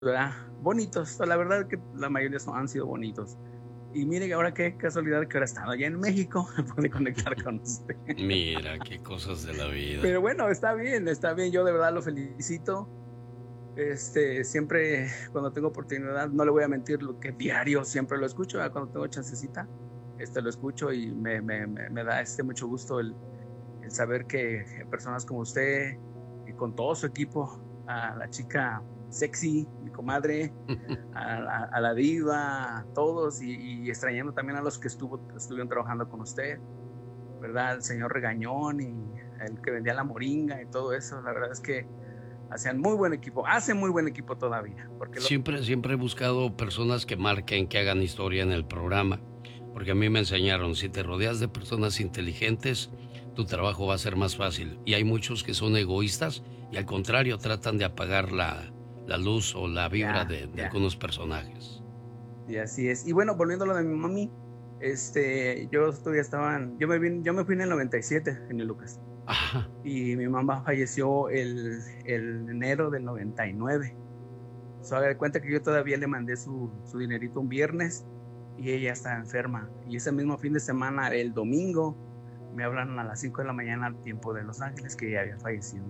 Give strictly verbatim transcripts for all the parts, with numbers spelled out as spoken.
¿verdad? Bonitos, la verdad que la mayoría son, han sido bonitos. Y mire que ahora qué casualidad que ahora estaba allá en México, me pude conectar con usted. Mira, qué cosas de la vida. Pero bueno, está bien, está bien, yo de verdad lo felicito. Este, siempre cuando tengo oportunidad, no le voy a mentir, lo que diario siempre lo escucho, ¿verdad? Cuando tengo chancecita, este, lo escucho y me, me, me, me da este mucho gusto el, el saber que personas como usted y con todo su equipo, a la chica sexy, mi comadre, a la, a la diva, a todos, y, y extrañando también a los que estuvo, estuvieron trabajando con usted, ¿verdad? El señor Regañón y el que vendía la moringa y todo eso, la verdad es que hacían muy buen equipo, hacen muy buen equipo todavía. Porque lo... Siempre, siempre he buscado personas que marquen, que hagan historia en el programa, porque a mí me enseñaron, si te rodeas de personas inteligentes, tu trabajo va a ser más fácil. Y hay muchos que son egoístas y al contrario tratan de apagar la, la luz o la vibra Ya, de, de ya. algunos personajes. Y así es. Y bueno, volviendo a lo de mi mami, este, yo todavía estaban, yo me vine, yo me fui en el noventa y siete, genio Lucas. Ajá. Y mi mamá falleció el, el enero del noventa y nueve. Se da cuenta que yo todavía le mandé su, su dinerito un viernes y ella está enferma. Y ese mismo fin de semana, el domingo, me hablan a las cinco de la mañana al tiempo de Los Ángeles que ella había fallecido.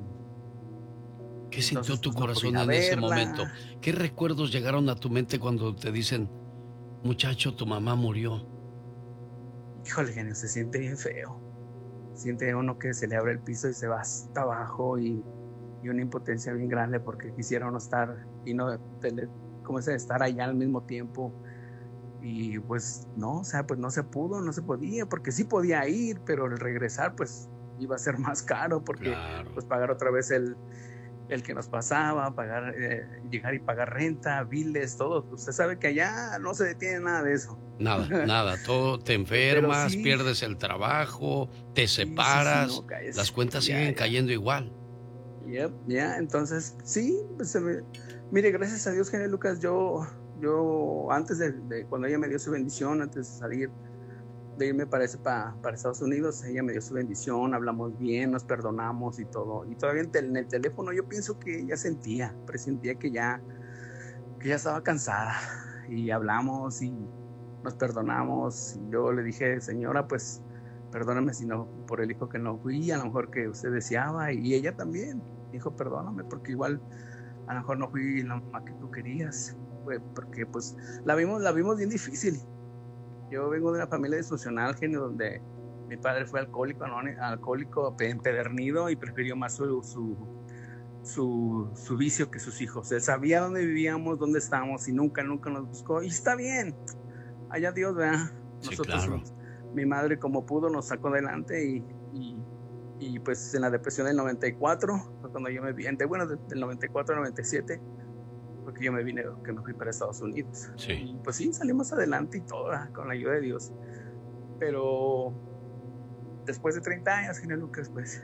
¿Qué sintió Entonces, tu pues, no corazón podía en ese verla. momento? ¿Qué recuerdos llegaron a tu mente cuando te dicen, muchacho, tu mamá murió? Híjole, genio, se siente bien feo. Siente uno que se le abre el piso y se va hasta abajo y, y una impotencia bien grande porque quisiera uno estar y no, tele, como es estar allá al mismo tiempo. Y pues no, o sea, pues no se pudo, no se podía, porque sí podía ir, pero el regresar pues iba a ser más caro porque Claro. pues pagar otra vez el, el que nos pasaba, pagar, eh, llegar y pagar renta, biles, todo. Usted sabe que allá no se detiene nada de eso. Nada, nada, todo te Pero enfermas, sí, pierdes el trabajo, te sí, sí, sí, separas, no caes. las cuentas Ya, siguen ya. cayendo igual. Yep, ya, entonces sí, pues, se me... mire, gracias a Dios, genio Lucas, yo, yo antes de, de cuando ella me dio su bendición, antes de salir, de irme para, ese, para, para Estados Unidos, ella me dio su bendición, hablamos bien, nos perdonamos y todo. Y todavía en, tel, en el teléfono yo pienso que ella sentía, presentía que ya, que ya estaba cansada. Y hablamos y nos perdonamos. Y yo le dije, señora, pues perdóname si no, por el hijo que no fui, a lo mejor que usted deseaba. Y ella también dijo, perdóname, porque igual a lo mejor no fui la mamá que tú querías. Fue porque pues la vimos, la vimos bien difícil. Yo vengo de una familia disfuncional, genio, donde mi padre fue alcohólico, ¿no? alcohólico empedernido y prefirió más su, su, su, su vicio que sus hijos. Él sabía dónde vivíamos, dónde estábamos y nunca, nunca nos buscó. Y está bien, allá Dios, ¿verdad? Sí, Nosotros, claro. mi madre como pudo nos sacó adelante y, y, y pues en la depresión del noventa y cuatro, fue cuando yo me vi, bueno, del noventa y cuatro al noventa y siete, porque yo me vine, que me fui para Estados Unidos. Sí. Y pues sí, salimos adelante y todo, con la ayuda de Dios. Pero después de treinta años, genio Lucas, pues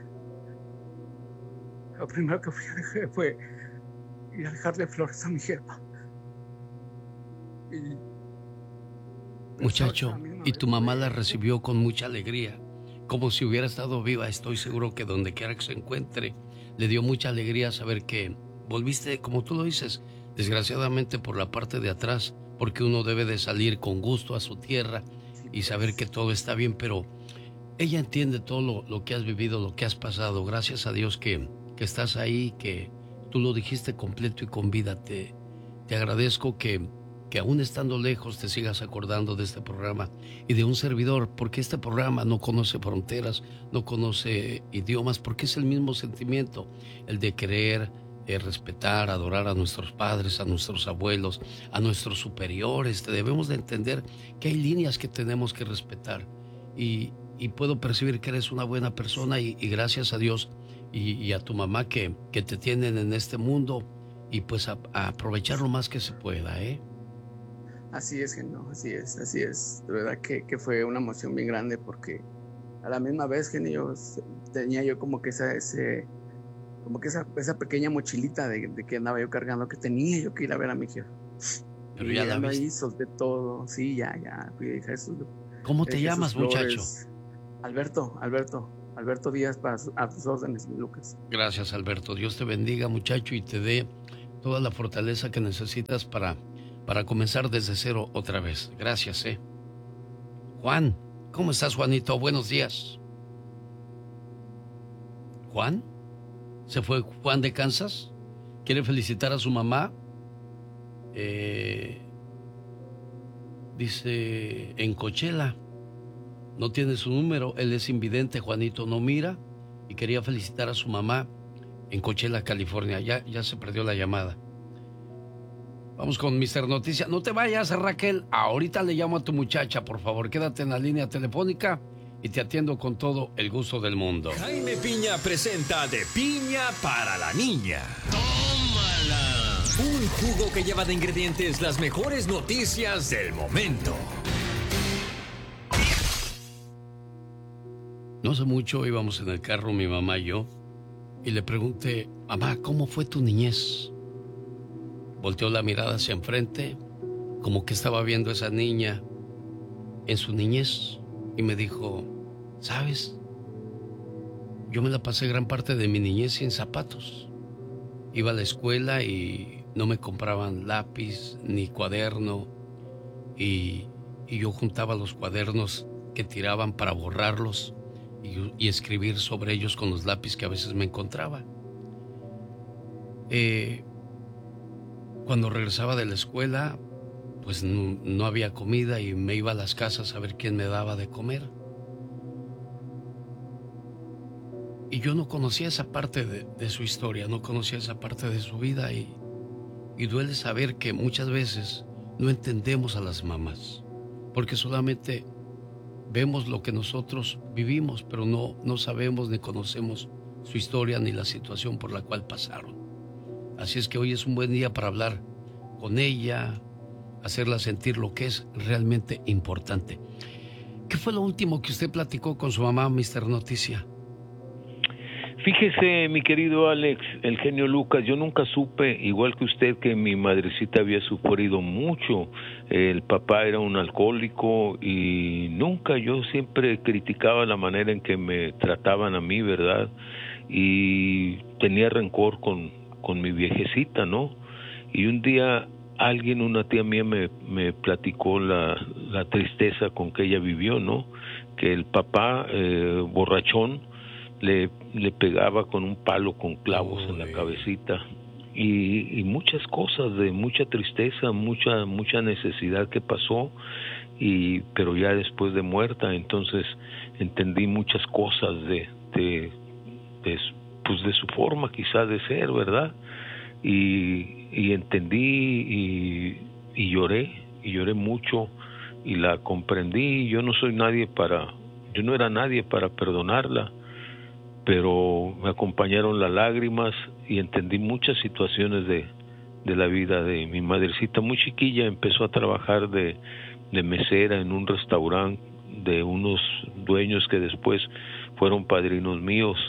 lo primero que fui a dejar fue ir a dejarle flores a mi jefa. Y, muchacho, y tu mamá la recibió con mucha alegría, como si hubiera estado viva. Estoy seguro que donde quiera que se encuentre, le dio mucha alegría saber que volviste, como tú lo dices, desgraciadamente por la parte de atrás, porque uno debe de salir con gusto a su tierra y saber que todo está bien, pero ella entiende todo lo, lo que has vivido, lo que has pasado. Gracias a Dios que, que estás ahí, que tú lo dijiste completo y con vida. Te, te agradezco que, que aún estando lejos te sigas acordando de este programa y de un servidor, porque este programa no conoce fronteras, no conoce idiomas, porque es el mismo sentimiento, el de querer, eh, respetar, adorar a nuestros padres, a nuestros abuelos, a nuestros superiores. Te debemos de entender que hay líneas que tenemos que respetar y, y puedo percibir que eres una buena persona y, y gracias a Dios y, y a tu mamá que, que te tienen en este mundo y pues a, a aprovechar lo más que se pueda, ¿eh? Así es, genio, así es, así es. De verdad que, que fue una emoción bien grande porque a la misma vez, genio, tenía yo como que esa, ese, como que esa, esa pequeña mochilita de, de que andaba yo cargando, que tenía yo que ir a ver a mi jefa. Pero y ya la ahí viste. solté todo, sí, ya, ya, fui de Jesús. ¿Cómo te llamas, muchacho? Alberto, Alberto, Alberto Díaz, para, a tus órdenes, Lucas. Gracias, Alberto. Dios te bendiga, muchacho, y te dé toda la fortaleza que necesitas para, para comenzar desde cero otra vez. Gracias, eh. Juan, ¿cómo estás, Juanito? Buenos días. ¿Juan? ¿Se fue Juan de Kansas? ¿Quiere felicitar a su mamá? Eh, dice, en Coachella. No tiene su número, él es invidente, Juanito, no mira. Y quería felicitar a su mamá en Coachella, California. Ya, ya se perdió la llamada. Vamos con mister Noticias. No te vayas, Raquel. Ahorita le llamo a tu muchacha, por favor. Quédate en la línea telefónica y te atiendo con todo el gusto del mundo. Jaime Piña presenta De Piña para la Niña. ¡Tómala! Un jugo que lleva de ingredientes las mejores noticias del momento. No hace mucho íbamos en el carro, mi mamá y yo, y le pregunté, mamá, ¿cómo fue tu niñez? Volteó la mirada hacia enfrente, como que estaba viendo a esa niña en su niñez, y me dijo, ¿sabes? Yo me la pasé gran parte de mi niñez sin zapatos. Iba a la escuela y no me compraban lápiz ni cuaderno, y, y yo juntaba los cuadernos que tiraban para borrarlos y, y escribir sobre ellos con los lápices que a veces me encontraba. Eh... Cuando regresaba de la escuela, pues no, no había comida y me iba a las casas a ver quién me daba de comer. Y yo no conocía esa parte de, de su historia, no conocía esa parte de su vida y, y duele saber que muchas veces no entendemos a las mamás, porque solamente vemos lo que nosotros vivimos, pero no, no sabemos ni conocemos su historia ni la situación por la cual pasaron. Así es que hoy es un buen día para hablar con ella, hacerla sentir lo que es realmente importante. ¿Qué fue lo último que usted platicó con su mamá, mister Noticia? Fíjese, mi querido Alex, el genio Lucas, yo nunca supe, igual que usted, que mi madrecita había sufrido mucho. El papá era un alcohólico y nunca, yo siempre criticaba la manera en que me trataban a mí, ¿verdad? Y tenía rencor con, con mi viejecita, ¿no? Y un día alguien, una tía mía, me, me platicó la, la tristeza con que ella vivió, ¿no? Que el papá, eh, borrachón, le, le pegaba con un palo con clavos oh, en la eh. cabecita y, y muchas cosas de mucha tristeza, mucha mucha necesidad que pasó, y pero ya después de muerta. Entonces entendí muchas cosas de, de, de pues de su forma quizás de ser, ¿verdad? Y, y entendí y, y lloré, y lloré mucho y la comprendí. Yo no soy nadie para, yo no era nadie para perdonarla, pero me acompañaron las lágrimas y entendí muchas situaciones de, de la vida de mi madrecita. Muy chiquilla empezó a trabajar de, de mesera en un restaurante de unos dueños que después fueron padrinos míos,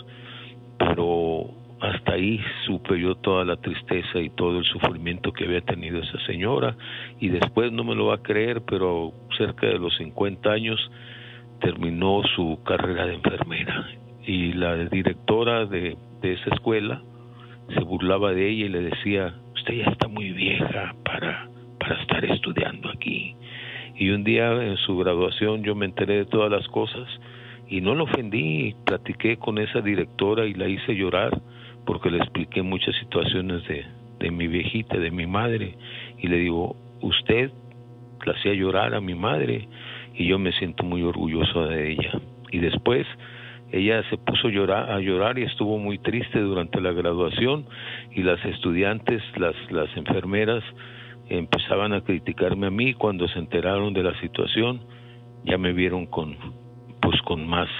pero hasta ahí supe yo toda la tristeza y todo el sufrimiento que había tenido esa señora. Y después, no me lo va a creer, pero cerca de los cincuenta años terminó su carrera de enfermera. Y la directora de, de esa escuela se burlaba de ella y le decía, usted ya está muy vieja para, para estar estudiando aquí. Y un día en su graduación yo me enteré de todas las cosas y no la ofendí, platiqué con esa directora y la hice llorar porque le expliqué muchas situaciones de, de mi viejita, de mi madre, y le digo, usted la hacía llorar a mi madre y yo me siento muy orgulloso de ella. Y después ella se puso a llorar, a llorar y estuvo muy triste durante la graduación, y las estudiantes, las, las enfermeras empezaban a criticarme a mí. Cuando se enteraron de la situación ya me vieron con pues con más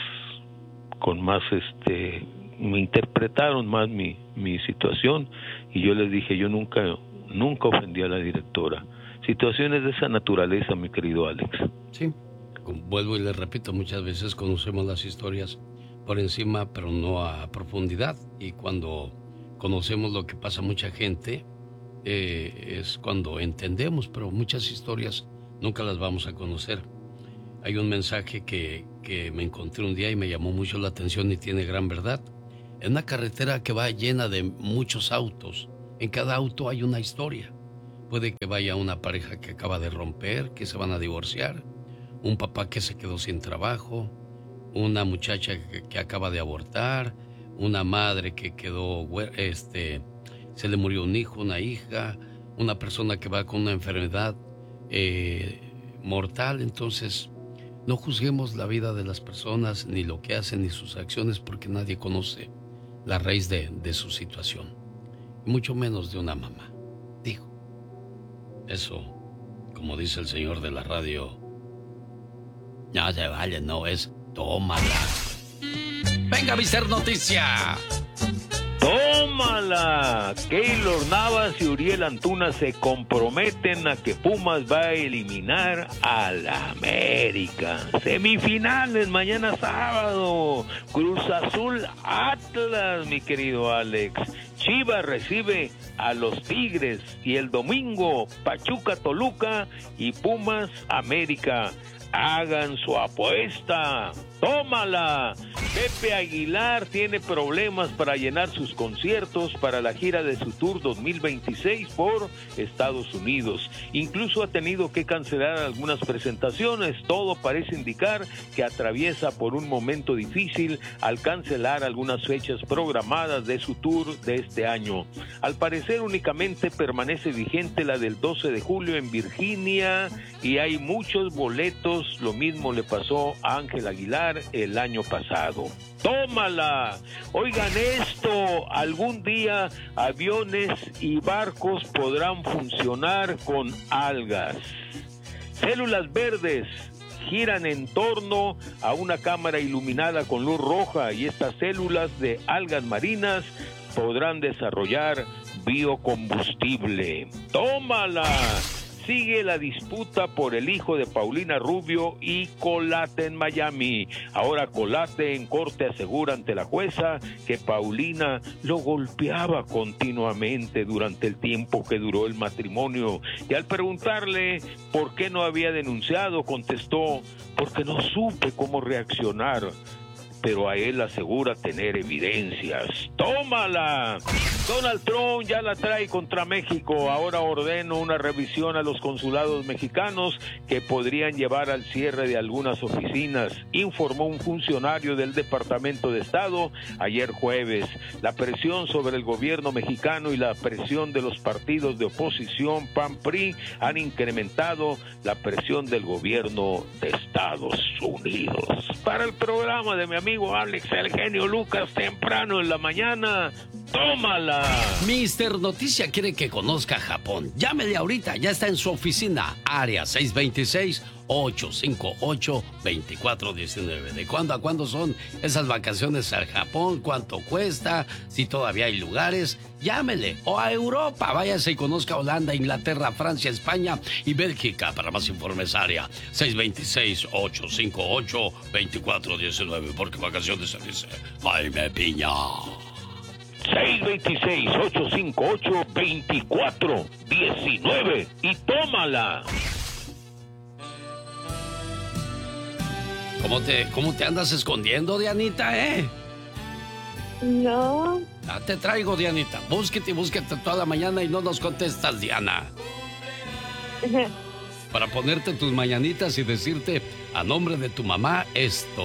con más este me interpretaron más mi, mi situación, y yo les dije, yo nunca nunca ofendí a la directora. Situaciones de esa naturaleza, mi querido Alex. Sí, vuelvo y les repito, muchas veces conocemos las historias por encima, pero no a profundidad. Y cuando conocemos lo que pasa a mucha gente, eh, es cuando entendemos, pero muchas historias nunca las vamos a conocer. Hay un mensaje que, que me encontré un día y me llamó mucho la atención y tiene gran verdad. En una carretera que va llena de muchos autos, En cada auto hay una historia. Puede que vaya una pareja que acaba de romper, que se van a divorciar, un papá que se quedó sin trabajo, una muchacha que, que acaba de abortar, una madre que quedó, este, se le murió un hijo, una hija, una persona que va con una enfermedad eh, mortal. Entonces, no juzguemos la vida de las personas, ni lo que hacen, ni sus acciones, porque nadie conoce la raíz de, de su situación, y mucho menos de una mamá. Digo, eso, como dice el señor de la radio, no se vale, no es tómala. ¡Venga, mister Noticia! ¡Tómala! Keylor Navas y Uriel Antuna se comprometen a que Pumas va a eliminar a la América. Semifinales mañana sábado. Cruz Azul Atlas, mi querido Alex. Chivas recibe a los Tigres y el domingo Pachuca Toluca y Pumas América. Hagan su apuesta. ¡Tómala! Pepe Aguilar tiene problemas para llenar sus conciertos para la gira de su tour dos mil veintiséis por Estados Unidos. Incluso ha tenido que cancelar algunas presentaciones. Todo parece indicar que atraviesa por un momento difícil al cancelar algunas fechas programadas de su tour de este año. Al parecer únicamente permanece vigente la del doce de julio en Virginia y hay muchos boletos. Lo mismo le pasó a Ángel Aguilar el año pasado. ¡Tómala! Oigan esto, algún día aviones y barcos podrán funcionar con algas. Células verdes giran en torno a una cámara iluminada con luz roja y estas células de algas marinas podrán desarrollar biocombustible. ¡Tómala! Sigue la disputa por el hijo de Paulina Rubio y Colate en Miami. Ahora Colate en corte asegura ante la jueza que Paulina lo golpeaba continuamente durante el tiempo que duró el matrimonio. Y al preguntarle por qué no había denunciado, contestó, porque no supe cómo reaccionar. Pero a él asegura tener evidencias. ¡Tómala! Donald Trump ya la trae contra México. Ahora ordena una revisión a los consulados mexicanos que podrían llevar al cierre de algunas oficinas, informó un funcionario del Departamento de Estado ayer jueves. La presión sobre el gobierno mexicano y la presión de los partidos de oposición P A N P R I han incrementado la presión del gobierno de Estados Unidos. Para el programa de mi amigo amigo Alex, el genio Lucas, temprano en la mañana. ¡Tómala! mister Noticia quiere que conozca Japón. Llámele ahorita, ya está en su oficina. Área seis dos seis, ocho cinco ocho, dos cuatro uno nueve. ¿De cuándo a cuándo son esas vacaciones al Japón? ¿Cuánto cuesta? Si todavía hay lugares, llámele. O a Europa, váyase y conozca Holanda, Inglaterra, Francia, España y Bélgica. Para más informes, área seis dos seis, ocho cinco ocho, dos cuatro uno nueve. Porque vacaciones se dice Jaime Piña. seis dos seis, ocho cinco ocho, dos cuatro uno nueve y tómala. ¿Cómo te, cómo te andas escondiendo, Dianita, eh? No. Ya te traigo, Dianita. Búsquete y búsquete toda la mañana y no nos contestas, Diana. Para ponerte tus mañanitas y decirte a nombre de tu mamá esto.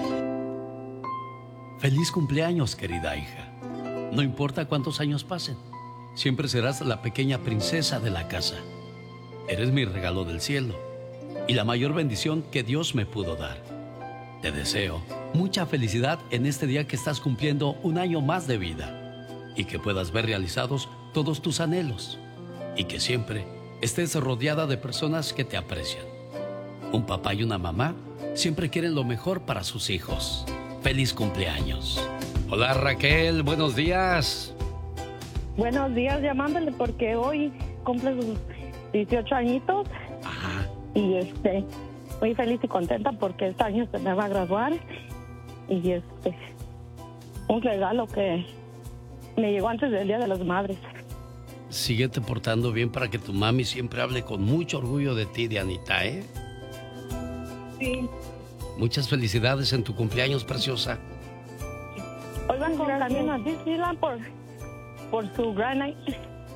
Feliz cumpleaños, querida hija. No importa cuántos años pasen, siempre serás la pequeña princesa de la casa. Eres mi regalo del cielo y la mayor bendición que Dios me pudo dar. Te deseo mucha felicidad en este día que estás cumpliendo un año más de vida y que puedas ver realizados todos tus anhelos y que siempre estés rodeada de personas que te aprecian. Un papá y una mamá siempre quieren lo mejor para sus hijos. ¡Feliz cumpleaños! Hola, Raquel, buenos días. Buenos días, llamándole porque hoy cumple sus dieciocho añitos. Ajá. Y este, muy feliz y contenta porque este año se me va a graduar. Y este, un regalo que me llegó antes del Día de las Madres. Síguete portando bien para que tu mami siempre hable con mucho orgullo de ti, Dianita, ¿eh? Sí. Muchas felicidades en tu cumpleaños, preciosa. Hoy van con también a Disneyland por, por su gran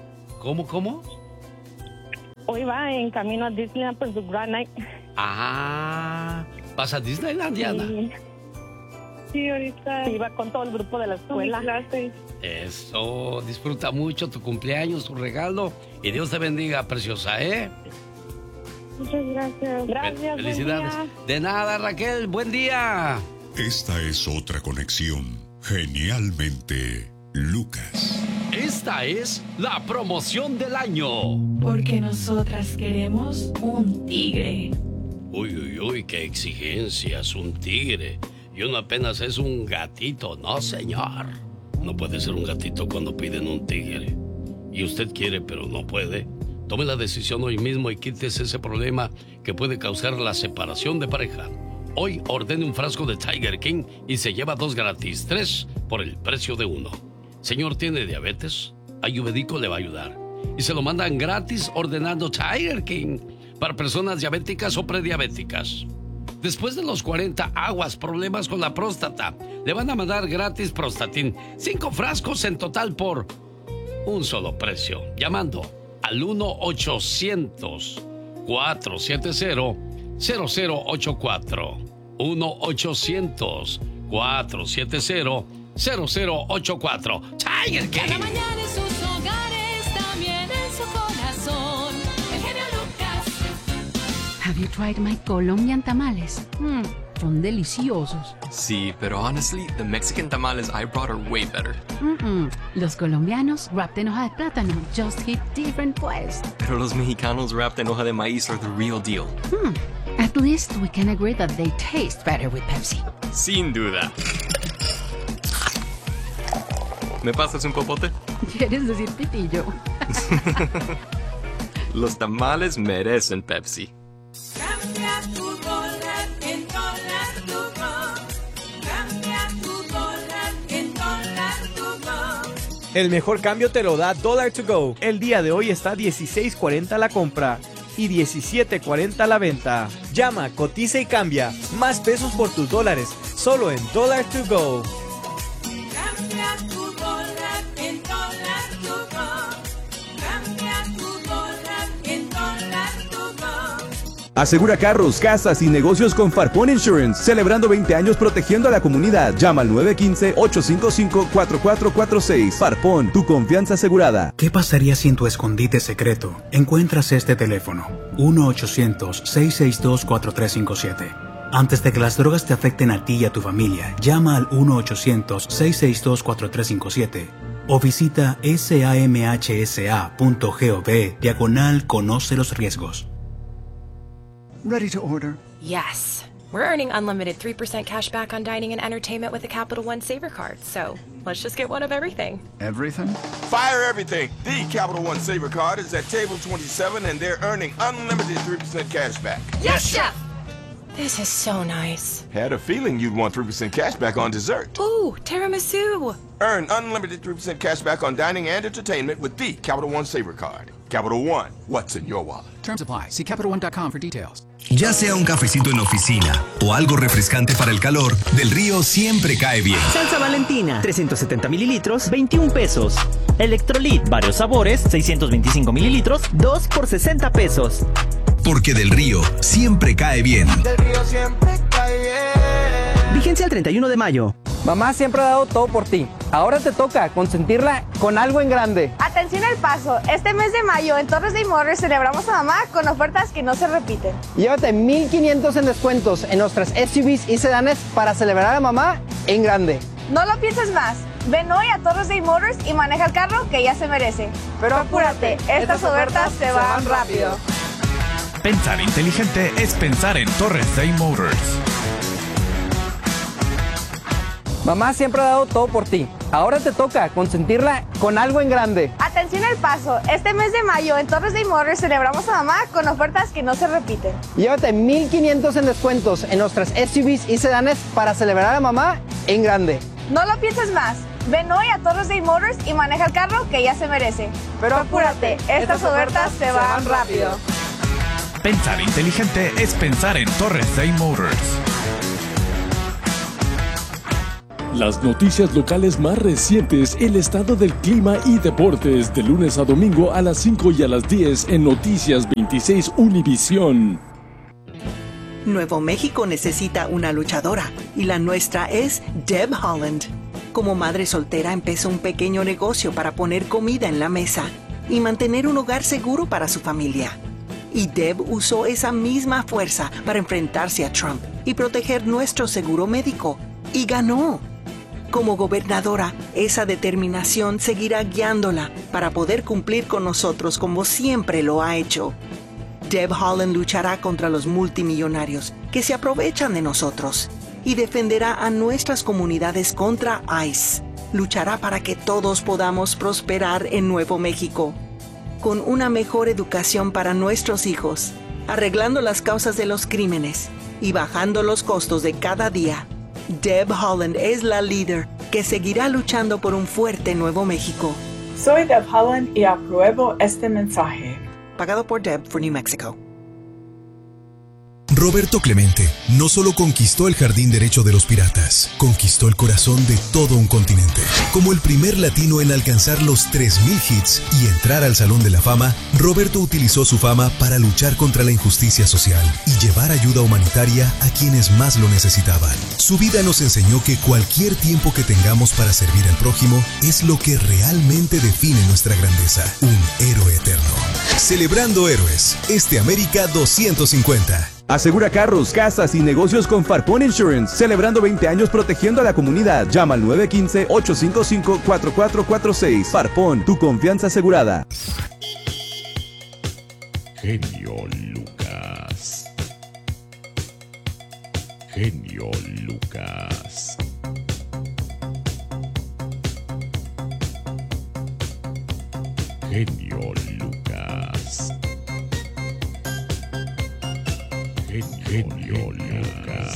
¿Cómo, cómo? Hoy va en camino a Disneyland por su Grand Night. Ah, ¿vas a Disneyland, Diana? Sí, sí ahorita. Sí, va con todo el grupo de la escuela. Eso, disfruta mucho tu cumpleaños, tu regalo. Y Dios te bendiga, preciosa, ¿eh? Muchas gracias. Gracias. Felicidades. De nada, Raquel, buen día. Esta es otra conexión. Genialmente, Lucas. Esta es la promoción del año. Porque nosotras queremos un tigre. Uy, uy, uy, qué exigencias, un tigre. Y uno apenas es un gatito, no, señor. No puede ser un gatito cuando piden un tigre. Y usted quiere, pero no puede. Tome la decisión hoy mismo y quítese ese problema que puede causar la separación de pareja. Hoy ordene un frasco de Tiger King y se lleva dos gratis, tres por el precio de uno. Señor, ¿tiene diabetes? Ayurvédico le va a ayudar. Y se lo mandan gratis ordenando Tiger King para personas diabéticas o prediabéticas. Después de los cuarenta, aguas, problemas con la próstata. Le van a mandar gratis Prostatin. Cinco frascos en total por un solo precio. Llamando al uno ochocientos, cuatrocientos setenta, cero cero ocho cuatro. uno ochocientos, cuatrocientos setenta, cero cero ocho cuatro. Tiger King. Cada mañana en sus hogares, también en su corazón. El genio Lucas. Have you tried my Colombian tamales? Mm, son deliciosos. Sí, pero honestly, the Mexican tamales I brought are way better. Mm-mm. Los colombianos wrapped en hoja de plátano just hit different pues. Pero los mexicanos wrapped en hoja de maíz are the real deal. Hmm. At least we can agree that they taste better with Pepsi. Sin duda. ¿Me pasas un popote? ¿Quieres decir pitillo? Los tamales merecen Pepsi. Cambia tu dólar en dólar to go. Cambia tu dólar en dólar to go. El mejor cambio te lo da Dollar to Go. El día de hoy está dieciséis cuarenta la compra y diecisiete cuarenta la venta. Llama, cotiza y cambia. Más pesos por tus dólares, solo en Dollar to Go. Cambia tu dólar en dólar to go. Cambia tu dólar en dólar to go. Asegura carros, casas y negocios con Farpón Insurance, celebrando veinte años protegiendo a la comunidad. Llama al nueve uno cinco, ocho cinco cinco, cuatro cuatro cuatro seis. Farpón, tu confianza asegurada. ¿Qué pasaría si en tu escondite secreto encuentras este teléfono? uno ochocientos, seiscientos sesenta y dos, cuatro tres cinco siete. Antes de que las drogas te afecten a ti y a tu familia, llama al uno ochocientos, seiscientos sesenta y dos, cuatro tres cinco siete o visita samhsa punto gov diagonal conoce los riesgos. Ready to order? Yes. We're earning unlimited three percent cash back on dining and entertainment with a Capital One Saver card. So let's just get one of everything. Everything? Fire everything. The Capital One Saver card is at table twenty-seven and they're earning unlimited three percent cash back. Yes, Chef! This is so nice. Had a feeling you'd want three percent cash back on dessert. Ooh, tiramisu. Earn unlimited three percent cash back on dining and entertainment with the Capital One Saver card. Capital One, what's in your wallet? Terms apply. See Capital One dot com for details. Ya sea un cafecito en la oficina o algo refrescante para el calor, Del Río siempre cae bien. Salsa Valentina, trescientos setenta mililitros, veintiún pesos. Electrolit, varios sabores, seiscientos veinticinco mililitros, dos por sesenta pesos. Porque Del Río siempre cae bien. Del Río siempre cae bien. Vigencia el treinta y uno de mayo. Mamá siempre ha dado todo por ti. Ahora te toca consentirla con algo en grande. Atención al paso. Este mes de mayo en Torres de Motors celebramos a mamá con ofertas que no se repiten. Llévate mil quinientos en descuentos en nuestras S U Vs y sedanes para celebrar a mamá en grande. No lo pienses más. Ven hoy a Torres de Motors y maneja el carro que ya se merece. Pero apúrate, estas ofertas se van rápido. Pensar inteligente es pensar en Torres Day Motors. Mamá siempre ha dado todo por ti. Ahora te toca consentirla con algo en grande. Atención al paso. Este mes de mayo en Torres de Motors celebramos a mamá con ofertas que no se repiten. Llévate mil quinientos en descuentos en nuestras S U Vs y sedanes para celebrar a mamá en grande. No lo pienses más. Ven hoy a Torres de Motors y maneja el carro que ya se merece. Pero apúrate, estas ofertas se van rápido. Pensar inteligente es pensar en Torres Day Motors. Las noticias locales más recientes, el estado del clima y deportes, de lunes a domingo a las cinco y a las diez en Noticias veintiséis Univisión. Nuevo México necesita una luchadora y la nuestra es Deb Holland. Como madre soltera empezó un pequeño negocio para poner comida en la mesa y mantener un hogar seguro para su familia. Y Deb usó esa misma fuerza para enfrentarse a Trump y proteger nuestro seguro médico. Y ganó. Como gobernadora, esa determinación seguirá guiándola para poder cumplir con nosotros como siempre lo ha hecho. Deb Holland luchará contra los multimillonarios que se aprovechan de nosotros y defenderá a nuestras comunidades contra ICE. Luchará para que todos podamos prosperar en Nuevo México, con una mejor educación para nuestros hijos, arreglando las causas de los crímenes y bajando los costos de cada día. Deb Holland es la líder que seguirá luchando por un fuerte Nuevo México. Soy Deb Holland y apruebo este mensaje. Pagado por Deb for New Mexico. Roberto Clemente no solo conquistó el jardín derecho de los piratas, conquistó el corazón de todo un continente. Como el primer latino en alcanzar los tres mil hits y entrar al Salón de la Fama, Roberto utilizó su fama para luchar contra la injusticia social y llevar ayuda humanitaria a quienes más lo necesitaban. Su vida nos enseñó que cualquier tiempo que tengamos para servir al prójimo es lo que realmente define nuestra grandeza, un héroe eterno. Celebrando héroes, este América doscientos cincuenta. Asegura carros, casas y negocios con Farpon Insurance, celebrando veinte años protegiendo a la comunidad. Llama al nueve uno cinco, ocho cinco cinco, cuatro cuatro cuatro seis. Farpon, tu confianza asegurada. Genio Lucas. Genio Lucas. Genio Lucas. Genio Lucas.